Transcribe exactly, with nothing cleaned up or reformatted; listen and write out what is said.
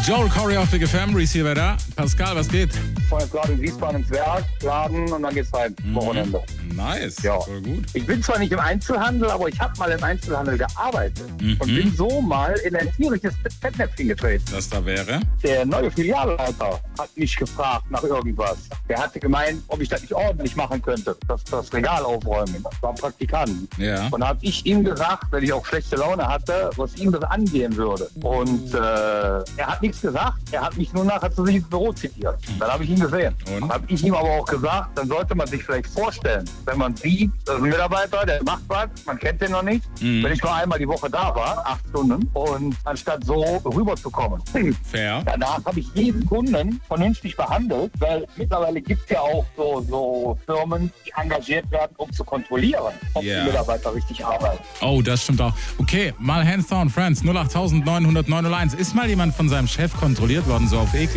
Joel Corey auf Big F M, Receiver da. Pascal, was geht? Ich fahre jetzt gerade in Wiesbaden ins Werk, laden und dann geht's heim. Mhm. Wochenende. Nice, Ja. voll gut. Ich bin zwar nicht im Einzelhandel, aber ich habe mal im Einzelhandel gearbeitet Mhm. und bin so mal in ein tierisches Fettnäpfchen getreten. Das da wäre? Der neue Filialleiter hat mich gefragt nach irgendwas. Der hatte gemeint, ob ich das nicht ordentlich machen könnte, das, das Regal aufräumen. Das war ein Praktikant. Ja. Und da habe ich ihm gesagt, wenn ich auch schlechte Laune hatte, was ihm das angehen würde. Und äh, er hat nichts gesagt, er hat mich nur nachher zu sich ins Büro zitiert. Dann habe ich ihn gesehen. Und? Dann habe ich ihm aber auch gesagt, dann sollte man sich vielleicht vorstellen, wenn man sieht, das ist ein Mitarbeiter, der macht was, man kennt den noch nicht. Mhm. Wenn ich nur einmal die Woche da war, acht Stunden, und anstatt so rüberzukommen. Fair. Danach habe ich jeden Kunden vernünftig behandelt, weil mittlerweile gibt es ja auch so, so Firmen, die engagiert werden, um zu kontrollieren, ob Yeah. die Mitarbeiter richtig arbeiten. Oh, das stimmt auch. Okay, mal Hands Down Friends, null acht neun null neun null eins. Ist mal jemand von seinem Chef kontrolliert worden, so auf eklig?